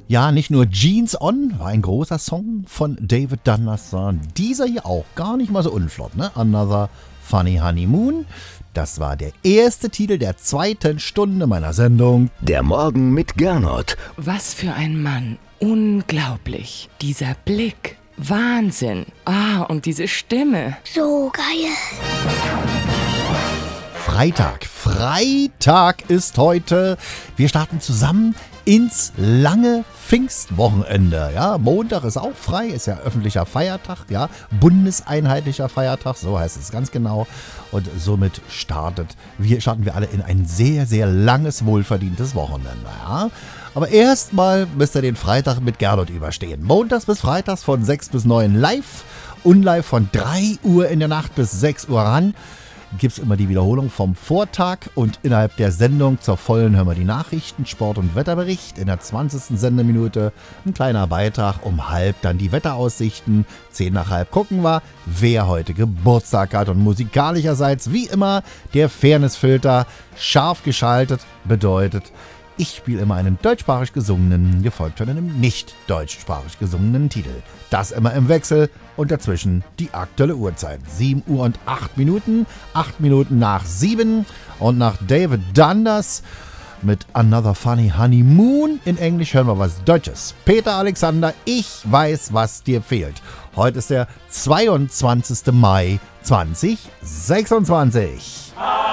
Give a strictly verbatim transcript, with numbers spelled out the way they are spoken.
Ja, nicht nur Jeans On war ein großer Song von David Dundas, sondern dieser hier auch gar nicht mal so unflott, ne? Another Funny Honeymoon. Das war der erste Titel der zweiten Stunde meiner Sendung. Der Morgen mit Gernot. Was für ein Mann. Unglaublich. Dieser Blick. Wahnsinn. Ah, und diese Stimme. So geil. Freitag. Freitag ist heute. Wir starten zusammen ins lange Pfingstwochenende. Ja, Montag ist auch frei, ist ja öffentlicher Feiertag, ja, bundeseinheitlicher Feiertag, so heißt es ganz genau. Und somit startet, wir starten wir alle in ein sehr, sehr langes, wohlverdientes Wochenende. Ja. Aber erstmal müsst ihr den Freitag mit Gernot überstehen. Montags bis Freitags von sechs bis neun live und live von drei Uhr in der Nacht bis sechs Uhr ran. Gibt es immer die Wiederholung vom Vortag und innerhalb der Sendung zur vollen hören wir die Nachrichten, Sport- und Wetterbericht. In der zwanzigsten Sendeminute ein kleiner Beitrag, um halb dann die Wetteraussichten. Zehn nach halb gucken wir, wer heute Geburtstag hat. Und musikalischerseits wie immer der Fairnessfilter scharf geschaltet bedeutet, ich spiele immer einen deutschsprachig gesungenen, gefolgt von einem nicht deutschsprachig gesungenen Titel. Das immer im Wechsel und dazwischen die aktuelle Uhrzeit. sieben Uhr und acht Minuten, acht Minuten nach sieben. Und nach David Dundas mit Another Funny Honeymoon in Englisch hören wir was Deutsches. Peter Alexander, ich weiß, was dir fehlt. Heute ist der zweiundzwanzigster Mai zweitausendsechsundzwanzig.